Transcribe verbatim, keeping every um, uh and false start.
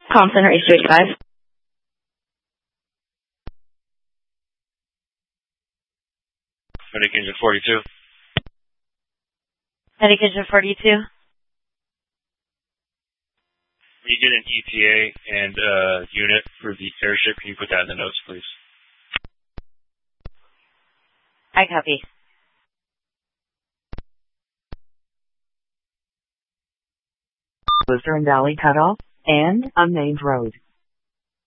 Com Center H two eighty-five. Medic Engine forty-two. Medic Engine forty-two. When you get an E T A and uh, unit for the airship, can you put that in the notes, please? I copy. Luzerne Valley Cutoff and unnamed road.